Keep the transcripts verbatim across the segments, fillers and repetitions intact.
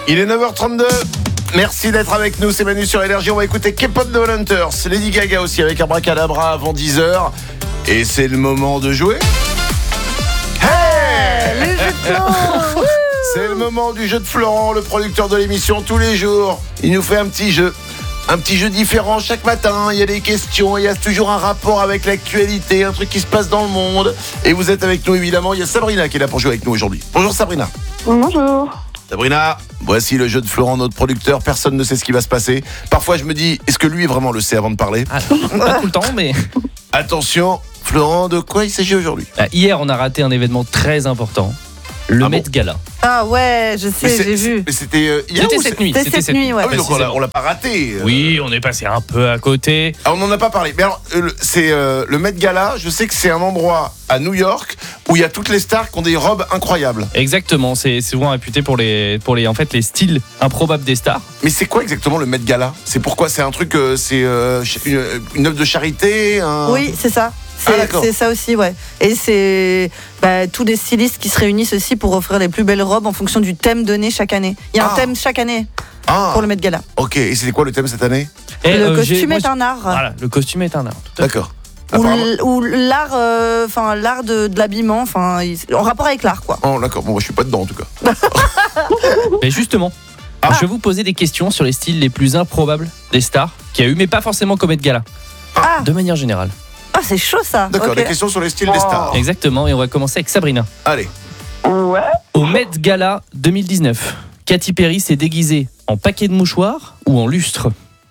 Il est neuf heures trente-deux. Merci d'être avec nous, c'est Manu sur Énergie. On va écouter K-pop de Volunteers, Lady Gaga aussi avec Abracadabra avant dix heures. Et c'est le moment de jouer. Hey, Le jeu de Florent. c'est le moment du jeu de Florent, le producteur de l'émission tous les jours. Il nous fait un petit jeu. Un petit jeu différent chaque matin, il y a des questions, il y a toujours un rapport avec l'actualité, un truc qui se passe dans le monde. Et vous êtes avec nous évidemment, il y a Sabrina qui est là pour jouer avec nous aujourd'hui. Bonjour Sabrina. Bonjour. Sabrina, voici le jeu de Florent, notre producteur. Personne ne sait ce qui va se passer. Parfois, je me dis, est-ce que lui vraiment le sait avant de parler ? Ah, pas tout le temps, mais... Attention, Florent, de quoi il s'agit aujourd'hui ? Ah, hier, on a raté un événement très important. Le Ah Met bon Gala. Ah ouais, je sais, j'ai vu. Mais c'était euh, hier C'était ou cette c'est- nuit. C'était cette nuit, ouais. Ah oui, donc on l'a, précisément. on l'a pas raté. euh. Oui, on est passé un peu à côté. Ah, on n'en a pas parlé. Mais alors, euh, le- c'est euh, le Met Gala. Je sais que c'est un endroit à New York où il y a toutes les stars qui ont des robes incroyables. Exactement, c'est souvent réputé pour les, pour les, en fait, les styles improbables des stars. Mais c'est quoi exactement le Met Gala ? C'est pourquoi ? C'est un truc, euh, c'est euh, ch- une, une œuvre de charité un... Oui, c'est ça. Ah, C'est, d'accord. c'est ça aussi, ouais. Et c'est bah, tous les stylistes qui se réunissent aussi pour offrir les plus belles robes en fonction du thème donné chaque année. Il y a Ah. un thème chaque année Ah, pour le Met Gala. ok. Et c'était quoi le thème cette année ? Et, le euh, j'ai- costume moi, est un art. Voilà, le costume est un art. Tout à fait. D'accord. Ou, Apparemment- l- ou l'art, euh, enfin l'art de, de l'habillement, enfin il- en rapport avec l'art, quoi. Oh, d'accord. Bon, moi, je suis pas dedans en tout cas. Mais justement, Ah. je vais vous poser des questions sur les styles les plus improbables des stars qu'il y a eu, mais pas forcément comme Met Gala. Ah, De manière générale. ah c'est chaud ça. D'accord. Ok. Des questions sur les styles des stars. Exactement, et on va commencer avec Sabrina. Allez. Ouais. Au Met Gala deux mille dix-neuf, Katy Perry s'est déguisée en paquet de mouchoirs ou en lustre ?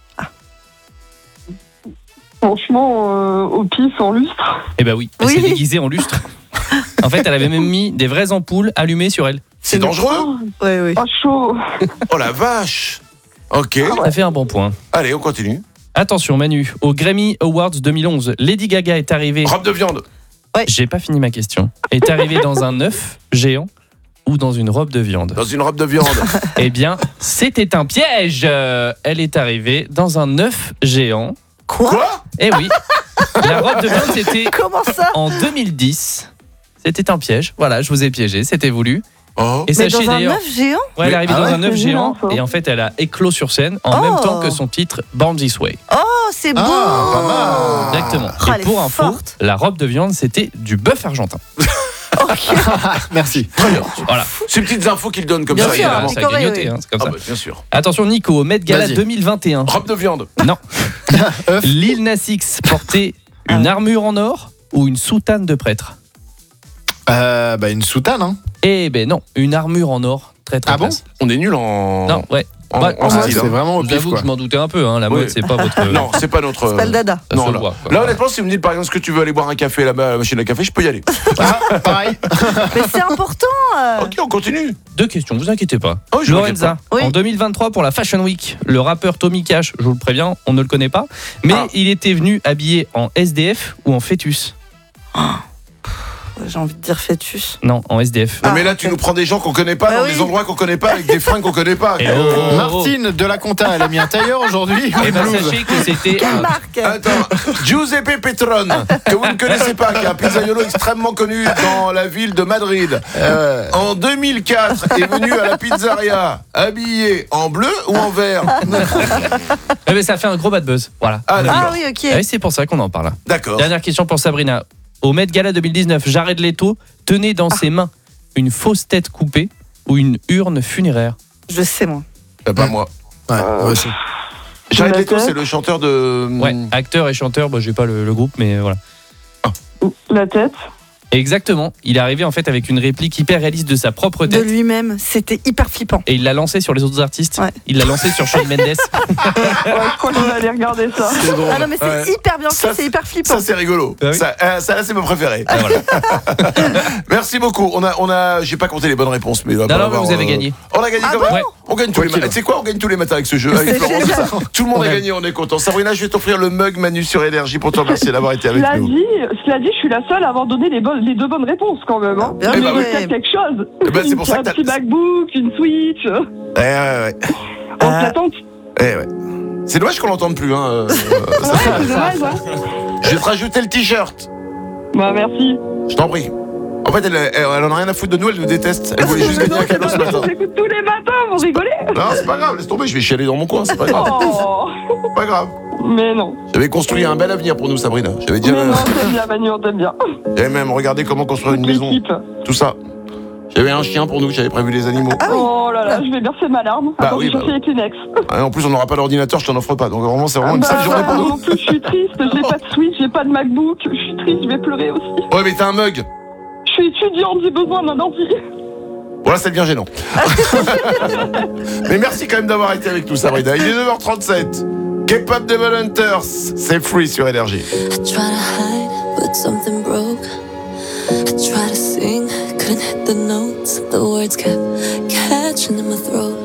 Franchement, euh, au pif, en lustre. Eh ben oui, elle Oui. s'est déguisée en lustre. En fait, elle avait même mis des vraies ampoules allumées sur elle. C'est dangereux ? Oui, oui. Ah, chaud. Oh la vache. Ok. Ça fait un bon point. Allez, on continue. Attention Manu, au Grammy Awards deux mille onze, Lady Gaga est arrivée... Robe de viande. J'ai pas fini ma question. Est arrivée dans un œuf géant ou dans une robe de viande ? Dans une robe de viande. Eh bien, c'était un piège. Euh, Elle est arrivée dans un œuf géant. Quoi, Quoi ? Eh oui, la robe de viande c'était Comment ça? en deux mille dix. C'était un piège. Voilà, je vous ai piégé, c'était voulu. Oh. Et Mais sachez dans un d'ailleurs, œuf géant? ouais, elle est Mais- arrivée ah dans ouais, un œuf c'est géant géant, ça. et en fait, elle a éclos sur scène en Oh. même temps que son titre Born This Way. Oh, c'est beau. Ah, pas mal. Exactement. Oh, elle et est pour info, forte. la robe de viande c'était du bœuf argentin. Merci. Très bien. Voilà. Ces petites infos qu'il donne comme Bien ça, sûr, évidemment. ça a décoré, grignoté, oui. hein, c'est comme Ah ça. bah, bien sûr. Attention Nico, au Met Gala Vas-y. deux mille vingt et un. Robe de viande. Non. Œuf. Lil Nas X portait une armure en or ou une soutane de prêtre ? Euh, bah, une soutane, hein. Eh ben non, une armure en or. Très très Ah bon classe. On est nul en. Non, ouais. En, Bah, en ah, style. c'est hein. vraiment au Je vous pif, avoue quoi. que je m'en doutais un peu, hein. La mode, Oui. c'est pas votre. Non, c'est pas notre. C'est pas le dada. Ça Non, se là. voit, quoi. Là, honnêtement, si vous me dites par exemple ce que tu veux aller boire un café là-bas à la machine à café, je peux y aller. Ah, pareil. Mais c'est important. euh. Ok, on continue. Deux questions, vous inquiétez pas. Oh, je m'inquiète Lorenza, pas. Oui. en deux mille vingt-trois pour la Fashion Week, le rappeur Tommy Cash, je vous le préviens, on ne le connaît pas, mais Ah. il était venu habillé en S D F ou en fœtus ? J'ai envie de dire fœtus. Non, en S D F. Non, Ah, mais là, tu ok. nous prends des gens qu'on connaît pas Bah dans oui. des endroits qu'on connaît pas avec des fringues qu'on connaît pas. Et Euh, oh, oh, oh. Martine de la Compta, elle a mis un tailleur aujourd'hui. Eh ben, sachez que c'était Quelle un- marque? Attends, Giuseppe Petron, que vous ne connaissez pas, qui est un pizzaiolo extrêmement connu dans la ville de Madrid. Euh, En deux mille quatre, est venu à la pizzeria habillé en bleu ou en vert. Eh ben, ça fait un gros bad buzz. Voilà. Ah, d'accord. Ah oui, ok. Eh, c'est pour ça qu'on en parle. D'accord. Dernière question pour Sabrina. Au Met Gala deux mille dix-neuf, Jared Leto tenait dans ses mains une fausse tête coupée ou une urne funéraire. Je sais, moi. Euh, pas moi. ouais, moi aussi. Jared la Leto, tête. c'est le chanteur de. Ouais, acteur et chanteur, bah, j'ai pas le, le groupe, mais voilà. La tête. Exactement. Il est arrivé en fait avec une réplique hyper réaliste de sa propre De tête. lui-même. C'était hyper flippant. Et il l'a lancé sur les autres artistes. Ouais. Il l'a lancé sur Shawn Mendes. Ouais, je crois que je vais aller regarder ça. C'est drôle. Ah non, mais c'est Ouais. hyper bien Ça, fait, c'est hyper flippant. Ça, c'est rigolo. Ah oui. Ça, euh, ça, là, c'est mon préféré. Ah, voilà. Merci beaucoup. On a, on a, j'ai pas compté les bonnes réponses, mais. Non, non, mais vous avez gagné. On a gagné Ah quand bon même. Ouais. On gagne tous les matins. Tu sais quoi, on gagne tous les matins avec ce jeu. Avec C'est Florence, génial. c'est ça. Tout le monde a Ouais. gagné, on est content. Sabrina, je vais t'offrir le mug Manu sur Énergie pour te remercier d'avoir été avec Cela nous. dit, cela dit, je suis la seule à avoir donné les, bonnes, les deux bonnes réponses quand même. Hein. Bien Eh ben Il oui. me reste quelque chose. Eh ben, c'est pour ça que un t'as- petit MacBook, une Switch. Ouais, ouais, ouais. On Ah. se l'attente. Eh ouais. C'est dommage qu'on l'entende plus. Hein. euh, ça- Ouais, c'est dommage, hein. Je vais te rajouter le t-shirt. Bah, merci. Je t'en prie. En fait, elle, elle, elle en a rien à foutre de nous, elle nous déteste. Elle voulait juste Mais gagner non, un cadeau ce matin. J'écoute tous les matins, vous rigolez? Non, c'est pas grave, laisse tomber, je vais chialer dans mon coin, c'est pas grave. Oh, C'est pas grave. mais non. J'avais construit un bel avenir pour nous, Sabrina. J'avais déjà, Mais non, t'aimes bien, Manu, on t'aime bien. j'avais même regardé comment construire une maison, L'équipe. tout ça. J'avais un chien pour nous, j'avais prévu les animaux. Ah oui. Oh là là, je vais verser ma larme. Bah Attends, oui, je vais bah chercher les Kleenex. Et en plus, on n'aura pas d'ordinateur, je t'en offre pas. Donc vraiment, c'est vraiment une Bah, sale journée pour moi nous. non plus, je suis triste, j'ai pas de Switch, j'ai pas de MacBook, je suis triste, je vais pleurer aussi. Ouais, mais t'as un mug. Je suis étudiante, j'ai besoin d'un ordi. Voilà, ça devient gênant. Mais merci quand même d'avoir été avec nous, Sabrina. Il est neuf heures trente-sept. K-pop Devil Hunters, c'est Free sur Énergie. I try to hide, but something broke. I try to sing, couldn't hit the notes. The words kept catching in my throat.